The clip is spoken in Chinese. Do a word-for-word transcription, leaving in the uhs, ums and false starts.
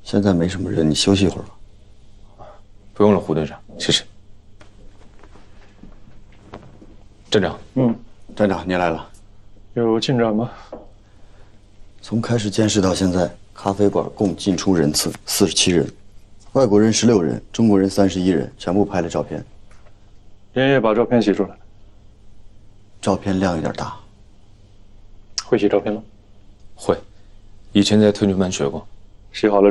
现在没什么人，你休息一会儿吧。 不用了，胡队长，谢谢。站长， 嗯， 站长，你来了。 有进展吗？ 从开始监视到现在，咖啡馆共进出人次四十七人，外国人十六人，中国人三十一人，全部拍了照片。 连夜把照片洗出来。 照片量有点大。 会洗照片吗？ 会，以前在特训班学过。 洗好了。